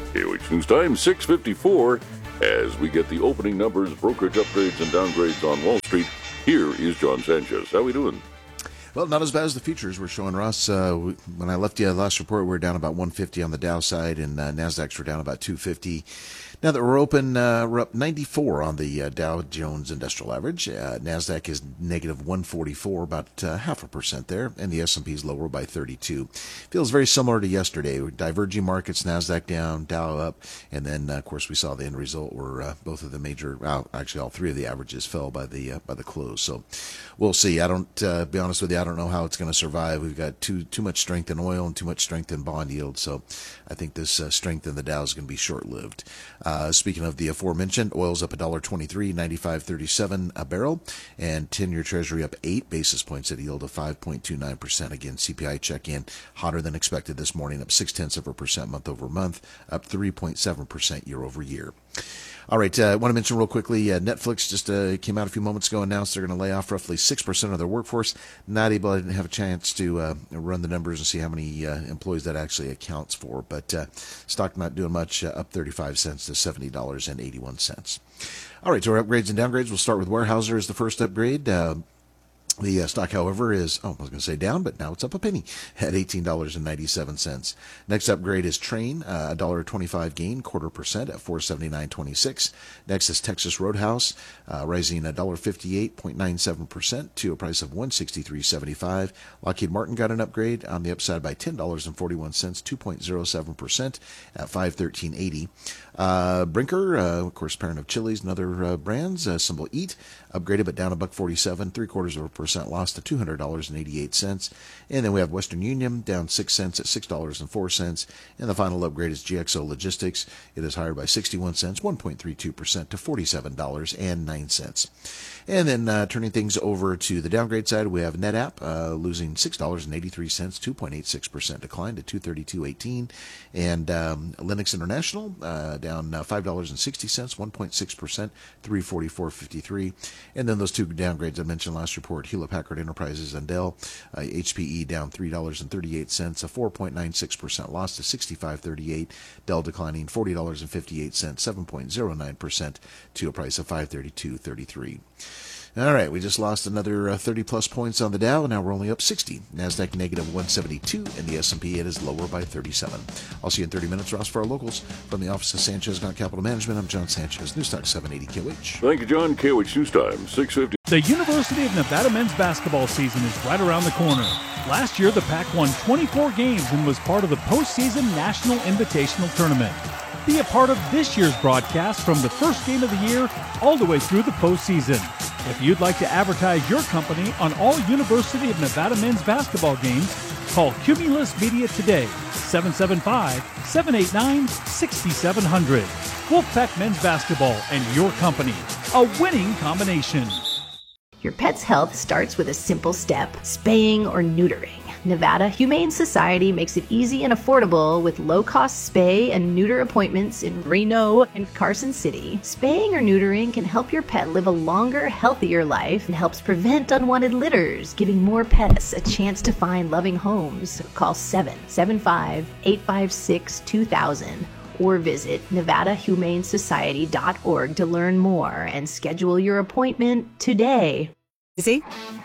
KOH News Time, 6:54. As we get the opening numbers, brokerage upgrades and downgrades on Wall Street, here is John Sanchez. How are we doing? Well, not as bad as the futures were showing, Ross. When I left you last report, we were down about 150 on the Dow side, and NASDAQs were down about 250. Now that we're open, we're up 94 on the Dow Jones Industrial Average. NASDAQ is negative 144, about 0.5% there, and the S&P is lower by 32. Feels very similar to yesterday. Diverging markets, NASDAQ down, Dow up, and then, of course, we saw the end result where both of the major, actually all three of the averages fell by the close. So we'll see. I don't, be honest with you, I don't know how it's going to survive. We've got too much strength in oil and too much strength in bond yield, so I think this strength in the Dow is going to be short-lived. Speaking of the aforementioned, oil's up $1.23, 95.37 a barrel, and 10-year Treasury up 8 basis points at a yield of 5.29%. Again, CPI check-in hotter than expected this morning, up 0.6% month over month, up 3.7% year over year. All right, I want to mention real quickly, Netflix just came out a few moments ago, announced they're going to lay off roughly 6% of their workforce. Not able, I didn't have a chance to run the numbers and see how many employees that actually accounts for, but stock not doing much, up 35 cents to $70.81. All right, so our upgrades and downgrades, we'll start with Weyerhaeuser as the first upgrade. The stock, however, is, I was going to say down, but now it's up a penny at $18.97. Next upgrade is Train, $1.25 gain, 0.25% at $479.26. Next is Texas Roadhouse, rising $1.58, 0.97% to a price of $163.75. Lockheed Martin got an upgrade on the upside by $10.41, 2.07% at $513.80. Brinker, of course, parent of Chili's and other brands, symbol EAT, upgraded but down $1.47, 0.75% loss to $200.88. And then we have Western Union down 6 cents at $6.04. And the final upgrade is GXO Logistics. It is higher by 61 cents, 1.32% to $47.09. And then turning things over to the downgrade side, we have NetApp losing $6.83, 2.86% decline to $232.18. And Linux International down $5.60, 1.6%, $344.53. And then those two downgrades I mentioned last report, Hewlett-Packard Enterprises and Dell, HPE down $3.38, a 4.96% loss to $65.38. Dell declining $40.58, 7.09% to a price of $532.33. All right, we just lost another 30-plus points on the Dow, and now we're only up 60. NASDAQ negative 172, and the S&P, it is lower by 37. I'll see you in 30 minutes, Ross, for our locals. From the office of Sanchez Gaunt Capital Management, I'm John Sanchez, News Talk 780 KOH. Thank you, John. KOH News Time, 6:50. The University of Nevada men's basketball season is right around the corner. Last year, the Pac won 24 games and was part of the postseason National Invitational Tournament. Be a part of this year's broadcast from the first game of the year all the way through the postseason. If you'd like to advertise your company on all University of Nevada men's basketball games, call Cumulus Media today, 775-789-6700. Wolfpack Men's Basketball and your company, a winning combination. Your pet's health starts with a simple step, spaying or neutering. Nevada Humane Society makes it easy and affordable with low-cost spay and neuter appointments in Reno and Carson City. Spaying or neutering can help your pet live a longer, healthier life and helps prevent unwanted litters, giving more pets a chance to find loving homes. Call 775-856-2000 or visit nevadahumanesociety.org to learn more and schedule your appointment today. Easy?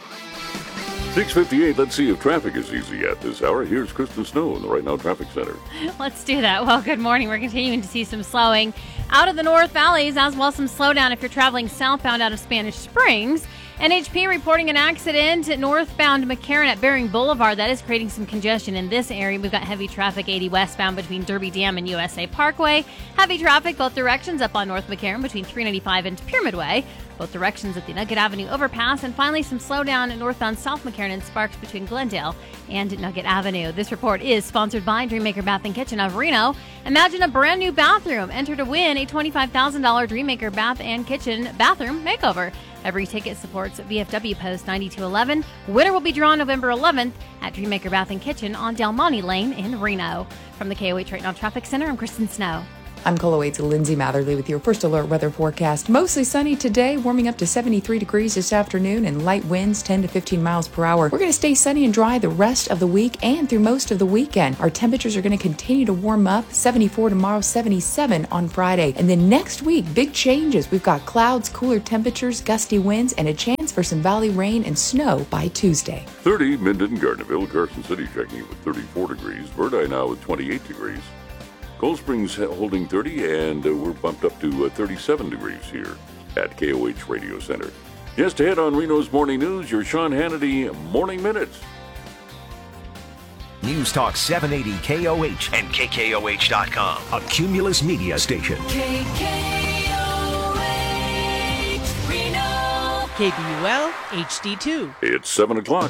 6:58. Let's see if traffic is easy at this hour. Here's Kristen Snow in the Right Now Traffic Center. Let's do that. Well, good morning. We're continuing to see some slowing out of the North Valleys, as well as some slowdown if you're traveling southbound out of Spanish Springs. NHP reporting an accident northbound McCarran at Bering Boulevard. That is creating some congestion in this area. We've got heavy traffic 80 westbound between Derby Dam and USA Parkway. Heavy traffic both directions up on North McCarran between 395 and Pyramid Way. Both directions at the Nugget Avenue overpass. And finally, some slowdown northbound South McCarran and Sparks between Glendale and Nugget Avenue. This report is sponsored by Dreammaker Bath & Kitchen of Reno. Imagine a brand new bathroom. Enter to win a $25,000 Dreammaker Bath & Kitchen bathroom makeover. Every ticket supports VFW Post 9211. Winner will be drawn November 11th at Dreammaker Bath & Kitchen on Del Monte Lane in Reno. From the KOH Right Now Traffic Center, I'm Kristen Snow. I'm KOLO8's Lindsay Matherly with your first alert weather forecast. Mostly sunny today, warming up to 73 degrees this afternoon and light winds 10 to 15 miles per hour. We're going to stay sunny and dry the rest of the week and through most of the weekend. Our temperatures are going to continue to warm up, 74 tomorrow, 77 on Friday. And then next week, big changes. We've got clouds, cooler temperatures, gusty winds, and a chance for some valley rain and snow by Tuesday. 30, Minden, Gardnerville, Carson City checking in with 34 degrees. Verdi now with 28 degrees. Cold Springs holding 30, and we're bumped up to 37 degrees here at KOH Radio Center. Just ahead on Reno's Morning News, your Sean Hannity Morning Minutes. News Talk 780 KOH and KKOH.com, a Cumulus media station. KKOH Reno. KBUL HD2. It's 7 o'clock.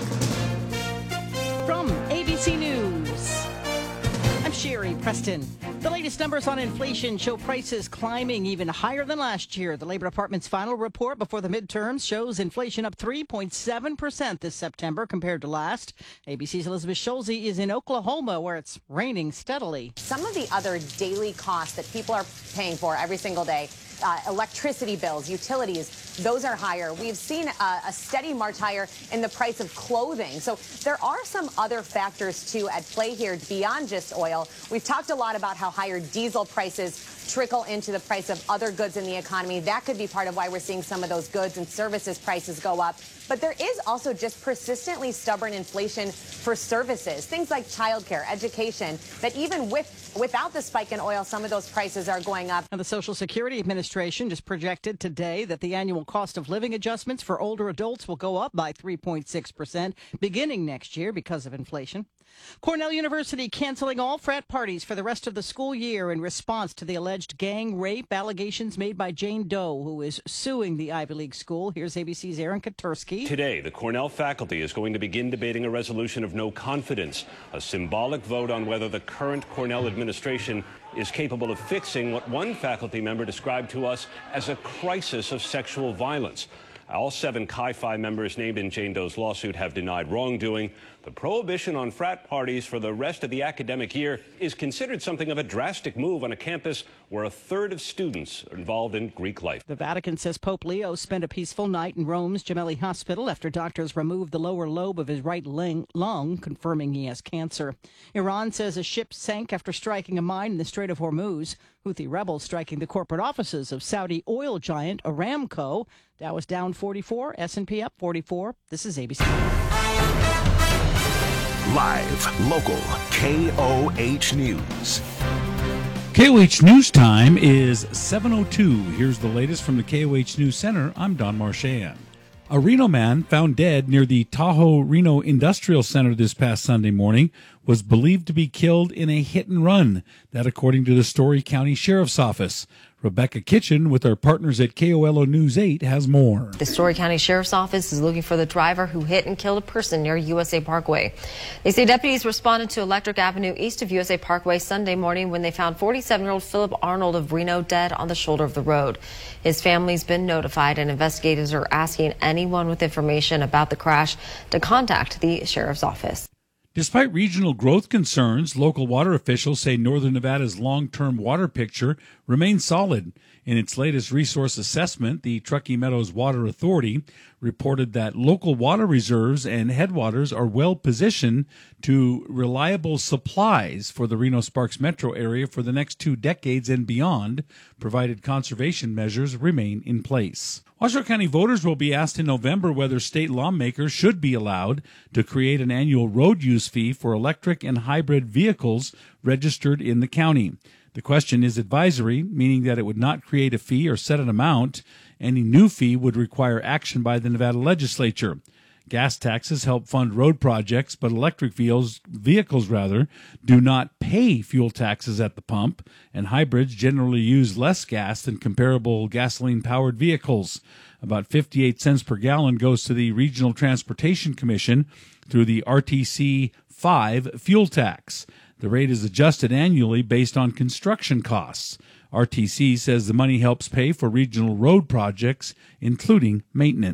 From ABC News, I'm Sherry Preston. The latest numbers on inflation show prices climbing even higher than last year. The Labor Department's final report before the midterms shows inflation up 3.7% this September compared to last. ABC's Elizabeth Schulze is in Oklahoma, where it's raining steadily. Some of the other daily costs that people are paying for every single day, electricity bills, utilities, those are higher. We've seen a steady march higher in the price of clothing. So there are some other factors, too, at play here beyond just oil. We've talked a lot about how higher diesel prices trickle into the price of other goods in the economy. That could be part of why we're seeing some of those goods and services prices go up. But there is also just persistently stubborn inflation for services, things like childcare, education, that even without the spike in oil, some of those prices are going up. And the Social Security Administration just projected today that the annual cost of living adjustments for older adults will go up by 3.6% beginning next year because of inflation. Cornell University canceling all frat parties for the rest of the school year in response to the alleged gang rape allegations made by Jane Doe, who is suing the Ivy League school. Here's ABC's Aaron Katursky. Today, the Cornell faculty is going to begin debating a resolution of no confidence, a symbolic vote on whether the current Cornell administration is capable of fixing what one faculty member described to us as a crisis of sexual violence. All 7 Chi Phi members named in Jane Doe's lawsuit have denied wrongdoing. The prohibition on frat parties for the rest of the academic year is considered something of a drastic move on a campus where a third of students are involved in Greek life. The Vatican says Pope Leo spent a peaceful night in Rome's Gemelli Hospital after doctors removed the lower lobe of his right lung, confirming he has cancer. Iran says a ship sank after striking a mine in the Strait of Hormuz. Houthi rebels striking the corporate offices of Saudi oil giant Aramco. Dow is down 44, S&P up 44. This is ABC. Live, local, KOH News. KOH News Time is 7:02. Here's the latest from the KOH News Center. I'm Don Marchand. A Reno man found dead near the Tahoe Reno Industrial Center this past Sunday morning was believed to be killed in a hit and run. That according to the Story County Sheriff's Office. Rebecca Kitchen with our partners at KOLO News 8 has more. The Story County Sheriff's Office is looking for the driver who hit and killed a person near USA Parkway. They say deputies responded to Electric Avenue east of USA Parkway Sunday morning when they found 47-year-old Philip Arnold of Reno dead on the shoulder of the road. His family's been notified and investigators are asking anyone with information about the crash to contact the Sheriff's Office. Despite regional growth concerns, local water officials say Northern Nevada's long-term water picture remains solid. In its latest resource assessment, the Truckee Meadows Water Authority reported that local water reserves and headwaters are well positioned to reliable supplies for the Reno-Sparks metro area for the next 2 decades and beyond, provided conservation measures remain in place. Washoe County voters will be asked in November whether state lawmakers should be allowed to create an annual road use fee for electric and hybrid vehicles registered in the county. The question is advisory, meaning that it would not create a fee or set an amount. Any new fee would require action by the Nevada legislature. Gas taxes help fund road projects, but electric vehicles do not pay fuel taxes at the pump, and hybrids generally use less gas than comparable gasoline-powered vehicles. About 58 cents per gallon goes to the Regional Transportation Commission through the RTC 5 fuel tax. The rate is adjusted annually based on construction costs. RTC says the money helps pay for regional road projects, including maintenance.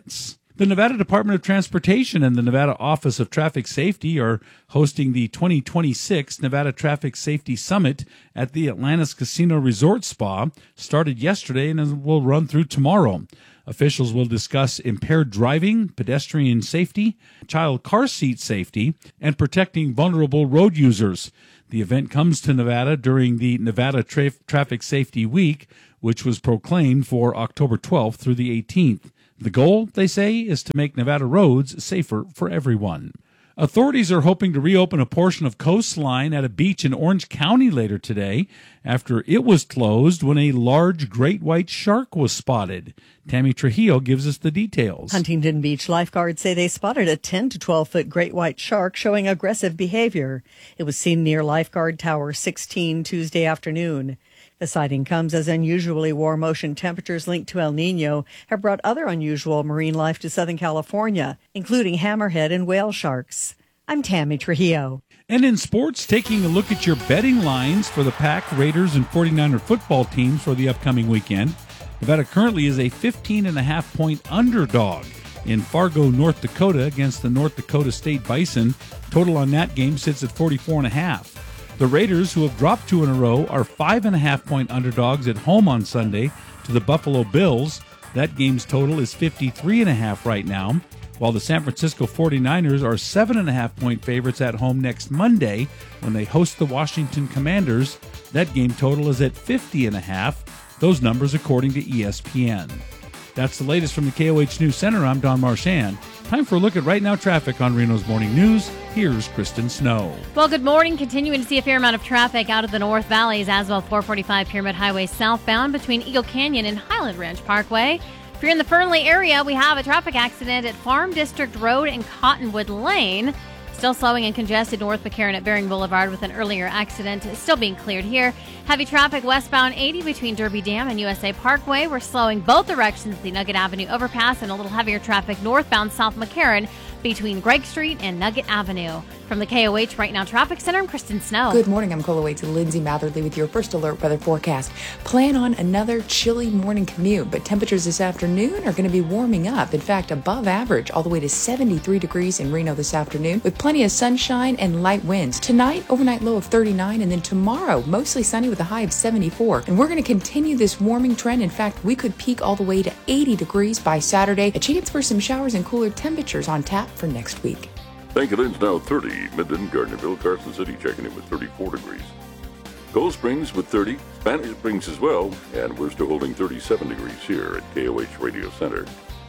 The Nevada Department of Transportation and the Nevada Office of Traffic Safety are hosting the 2026 Nevada Traffic Safety Summit at the Atlantis Casino Resort Spa. Started yesterday and will run through tomorrow. Officials will discuss impaired driving, pedestrian safety, child car seat safety, and protecting vulnerable road users. The event comes to Nevada during the Nevada Traffic Safety Week, which was proclaimed for October 12th through the 18th. The goal, they say, is to make Nevada roads safer for everyone. Authorities are hoping to reopen a portion of coastline at a beach in Orange County later today after it was closed when a large great white shark was spotted. Tammy Trujillo gives us the details. Huntington Beach lifeguards say they spotted a 10 to 12-foot great white shark showing aggressive behavior. It was seen near Lifeguard Tower 16 Tuesday afternoon. The sighting comes as unusually warm ocean temperatures linked to El Nino have brought other unusual marine life to Southern California, including hammerhead and whale sharks. I'm Tammy Trujillo. And in sports, taking a look at your betting lines for the Pack, Raiders, and 49er football teams for the upcoming weekend. Nevada currently is a 15.5-point underdog in Fargo, North Dakota against the North Dakota State Bison. Total on that game sits at 44.5. The Raiders, who have dropped 2 in a row, are 5.5-point underdogs at home on Sunday to the Buffalo Bills. That game's total is 53.5 right now, while the San Francisco 49ers are 7.5-point favorites at home next Monday when they host the Washington Commanders. That game total is at 50.5. Those numbers according to ESPN. That's the latest from the KOH News Center. I'm Don Marchand. Time for a look at Right Now traffic on Reno's Morning News. Here's Kristen Snow. Well, good morning. Continuing to see a fair amount of traffic out of the North Valleys, as well 445 Pyramid Highway southbound between Eagle Canyon and Highland Ranch Parkway. If you're in the Fernley area, we have a traffic accident at Farm District Road and Cottonwood Lane. Still slowing and congested North McCarran at Bering Boulevard with an earlier accident. Still being cleared here. Heavy traffic westbound 80 between Derby Dam and USA Parkway. We're slowing both directions at the Nugget Avenue overpass, and a little heavier traffic northbound South McCarran between Gregg Street and Nugget Avenue. From the KOH Right Now Traffic Center, I'm Kristen Snow. Good morning. I'm KOH's Lindsay Matherly with your first alert weather forecast. Plan on another chilly morning commute, but temperatures this afternoon are going to be warming up. In fact, above average, all the way to 73 degrees in Reno this afternoon, with plenty of sunshine and light winds. Tonight, overnight low of 39, and then tomorrow, mostly sunny with a high of 74. And we're going to continue this warming trend. In fact, we could peak all the way to 80 degrees by Saturday. A chance for some showers and cooler temperatures on tap for next week. Thank-you-Lynn's now 30. Midland, Gardnerville, Carson City checking in with 34 degrees. Cold Springs with 30. Spanish Springs as well. And we're still holding 37 degrees here at KOH Radio Center.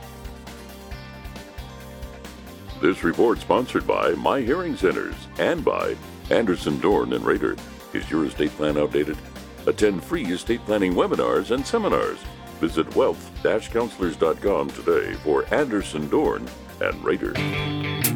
This report sponsored by My Hearing Centers and by Anderson, Dorn and Rader. Is your estate plan outdated? Attend free estate planning webinars and seminars. Visit wealth-counselors.com today for Anderson, Dorn and Rader.